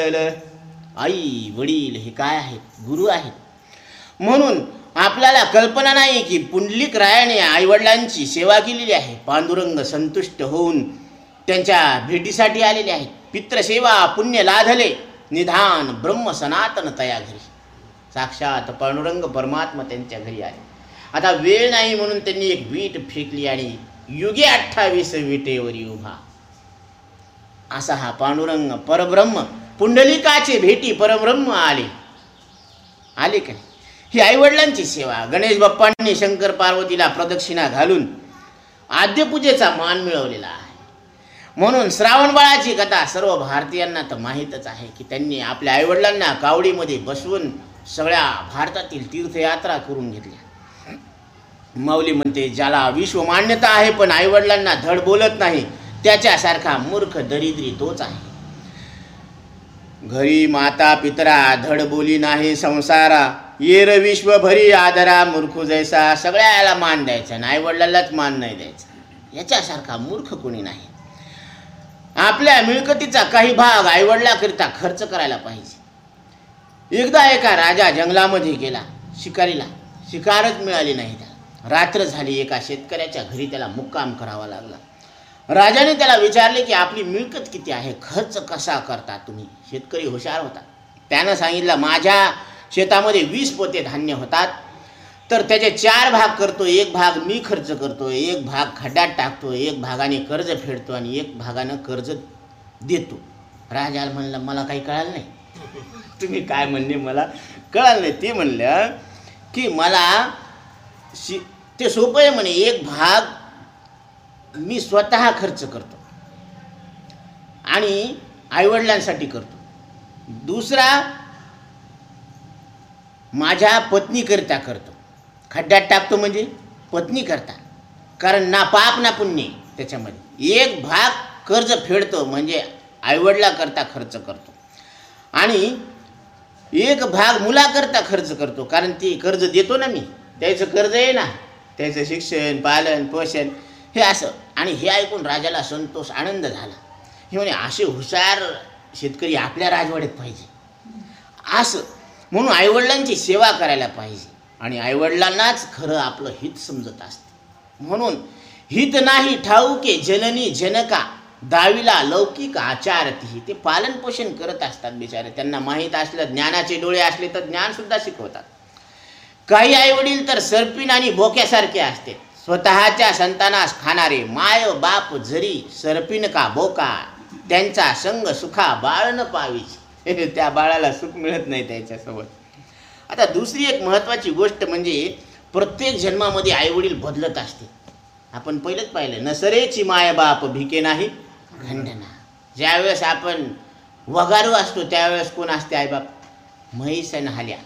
कळलं, आई वडील हे काय आहेत, गुरु आहेत. म्हणून आपल्याला कल्पना नाही की पुंडलिक रायाने आईवडिलांची सेवा केलेली आहे. पांडुरंग संतुष्ट होऊन त्यांच्या भेटीसाठी आलेले आहेत. पितृसेवा पुण्य लाधले, निधान ब्रह्म सनातन तया घरी. साक्षात पांडुरंग परमात्मा त्यांच्या घरी आले. आता वेळ नाही म्हणून त्यांनी एक वीट फेकली आणि युगे 28 विटेवरी उभा. असा हा पांडुरंग परब्रह्म, पुंडलिकाचे भेटी परब्रह्म आले का नाही. ही आईवडिलांची सेवा. गणेश बाप्पांनी शंकर पार्वतीला प्रदक्षिणा घालून आद्यपूजेचा मान मिळवलेला आहे. म्हणून श्रावण बाळाची कथा सर्व भारतीयांना तर माहीतच आहे की त्यांनी आपल्या आईवडिलांना कावडीमध्ये बसवून सगळ्या भारतातील तीर्थयात्रा करून घेतल्या. माऊली म्हणते, ज्याला विश्व मान्यता आहे पण आईवडिलांना धड बोलत नाही, त्याच्यासारखा मूर्ख दरिद्री तोच आहे. घरी माता पितरा धड बोली नाही संसारा, येर विश्व भरी आदरा मूर्ख जैसा. सगळ्याला मान द्यायचा आणि आईवडिलांनाच मान नाही द्यायचा, याच्यासारखा मूर्ख कोणी नाही. आपल्या मिळकतीचा काही भाग आईवडिलाकरिता खर्च करायला पाहिजे. एकदा एका राजा जंगलामध्ये गेला शिकारीला. शिकारच मिळाली नाही त्याला. रात्र झाली. एका शेतकऱ्याच्या घरी त्याला मुक्काम करावा लागला. राजाने त्याला विचारले की आपली मिळकत किती आहे, खर्च कसा करता तुम्ही. शेतकरी हुशार होता. त्यानं सांगितलं, माझ्या शेतामध्ये 20 पोते धान्य होतात, तर त्याचे 4 भाग करतो. एक भाग मी खर्च करतो, एक भाग खड्ड्यात टाकतो, एक भागाने कर्ज फेडतो आणि एक भागानं कर्ज देतो. राजाला म्हणलं, मला काही कळालं नाही. तुम्ही काय म्हणले मला कळालं नाही. ते म्हणलं की मला ते सोपं आहे म्हणे. एक भाग मी स्वतः खर्च करतो आणि आईवडिलांसाठी करतो. दुसरा माझ्या पत्नीकरिता करतो. खड्ड्यात टाकतो म्हणजे पत्नी करता, कारण ना पाप ना पुण्य त्याच्यामध्ये. एक भाग कर्ज फेडतो म्हणजे आईवडिलाकरता खर्च करतो आणि एक भाग मुलाकरता खर्च करतो, कारण ती कर्ज देतो ना मी, त्याचं कर्ज आहे ना, त्याचं शिक्षण पालन पोषण हे असं. आणि हे ऐकून राजाला संतोष आनंद झाला. हे म्हणे, असे हुशार शेतकरी आपल्या राजवाड्यात पाहिजे असं. म्हणून आईवडिलांची सेवा करायला पाहिजे आणि आईवडिलांनाच खरं आपलं हित समजत असते. म्हणून हित नाही ठाऊके जननी जनका, दावीला लौकिक आचारती. ते पालन पोषण करत असतात बिचारे. त्यांना माहीत असलं, ज्ञानाचे डोळे असले तर ज्ञानसुद्धा शिकवतात. काही आईवडील तर सर्पिन आणि बोक्यासारखे असते. स्वतःच्या संतानास खाणारे माय बाप जरी सर्पिन का बोका, त्यांचा संग सुखा बाळ न पावीच. त्या बाळाला सुख मिळत नाही त्याच्यासोबत. आता दुसरी एक महत्त्वाची गोष्ट म्हणजे प्रत्येक जन्मामध्ये आईवडील बदलत असते. आपण पहिलंच पाहिलं, नसरेची माय बाप भिके नाही खंडना. ज्यावेळेस आपण वगारू असतो त्यावेळेस कोण असते आईबाप? म्हैस आणि हाल्या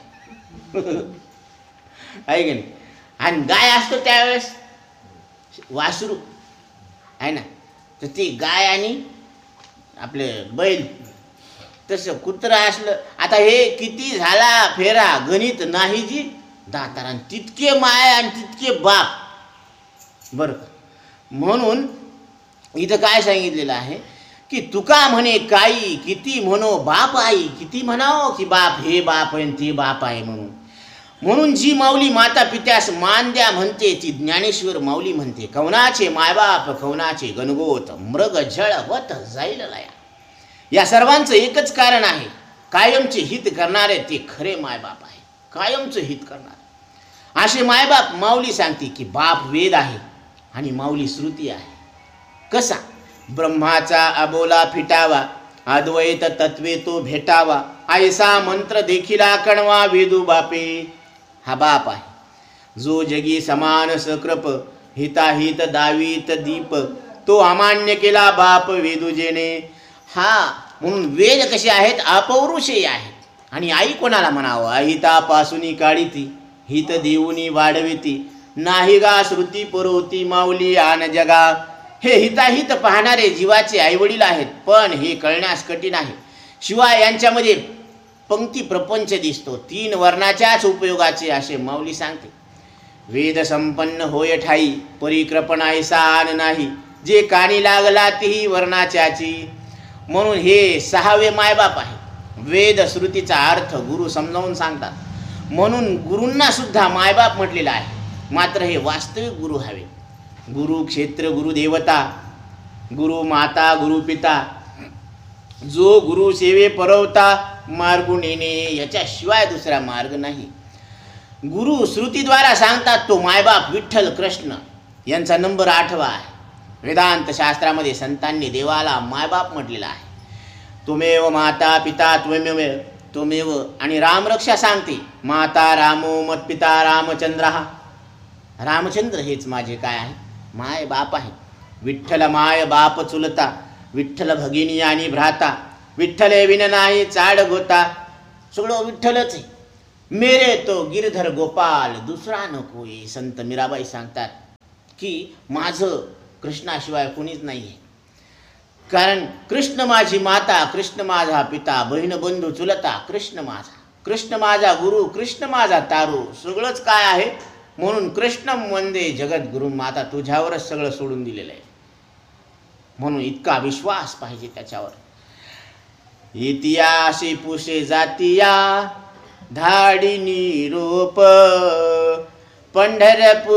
आहे की नाही. आणि गाय असतो त्यावेळेस वासरू आहे ना, तर ती गाय आणि आपले बैल. तसं कुत्रं असलं. आता हे किती झाला फेरा गणित नाही जी दातारा, तितके माय आणि तितके बाप बरं. म्हणून इथं काय सांगितलेलं आहे की तुका म्हणे काही किती म्हणो बाप आई, किती म्हणावं की बाप हे बाप आहे ते बाप आहे म्हणून. म्हणून जी माऊली माता पित्यास मान द्या म्हणते ती ज्ञानेश्वर माऊली म्हणते, कवनाचे मायबाप कवनाचे गणगोत, मृग झळ होत जाईल लया. या सर्वांचं एकच कारण आहे, कायमचे हित करणारे ते खरे मायबाप आहे. कायमचं हित करणारे असे मायबाप. माऊली सांगते की बाप वेद आहे आणि माऊली श्रुती आहे. कसा? ब्रह्माचा अबोला फिटावा, अद्वैत तत्वे तो भेटावा, ऐसा मंत्र देखिला कणवा वेदू बापे. हा बाप आहे जो जगी समान सकृप, हिताहित दावीत दीप, तो अमान्य केला बाप वेदूजेने. हा म्हणून वेद कसे आहेत? अपौरुषेय आहेत. आणि आई कोणाला म्हणावं? अहितापासून काढिती, हित देऊनी वाढविती, नाही गा श्रुती पुरवती माऊली आन जगा. हे हिताहित पाहणारे जीवाचे आईवडील आहेत, पण हे कळण्यास कठीण आहे. शिवाय यांच्यामध्ये पंक्ती प्रपंच दिसतो, 3 वर्णाच्याच उपयोगाचे असे माऊली सांगते. वेद संपन्न होय ठाई, परिकृपण ऐसा आन नाही, जे कानी लागला तीही वर्णाच्याची. म्हणून हे 6वे मायबाप आहे. वेद श्रुतीचा अर्थ गुरु समजावून सांगतात. म्हणून गुरूंना सुद्धा मायबाप म्हटलेलं आहे. मात्र हे वास्तविक गुरु हवे. गुरु क्षेत्र, गुरु देवता, गुरु माता, गुरु पिता, जो गुरु सेवे परवता मार्गून येणे, याच्याशिवाय दुसरा मार्ग नाही. गुरु श्रुतीद्वारा सांगतात तो मायबाप विठ्ठल कृष्ण यांचा नंबर 8वा आहे. वेदांत शास्त्रामध्ये संतांनी देवाला मायबाप म्हटलेला आहे. त्वमेव माता पिता त्वमेव. आणि रामरक्षा सांगते माता रामो मत्पिता रामचंद्र. रामचंद्र हेच माझे काय आहे, माय बाप आहे. विठ्ठल माय बाप चुलता, विठ्ठल भगिनी आणि भ्राता, विठ्ठल विन नाही चाड गोता. सगळं विठ्ठलच आहे. मेरे तो गिरधर गोपाल दुसरा नकोय. संत मीराबाई सांगतात की माझं कृष्णाशिवाय कोणीच नाही आहे. कारण कृष्ण माझी माता, कृष्ण माझा पिता, बहीण बंधू चुलता, कृष्ण माझा, कृष्ण माझा गुरु, कृष्ण माझा तारू. सगळंच काय आहे. म्हणून कृष्ण वंदे जगद्गुरु. माता तुझ्यावरच सगळं सोडून दिलेलं आहे. म्हणून इतका विश्वास पाहिजे त्याच्यावर. इतिहासी पुसे जातिया धाडी निरोप पंढरपूर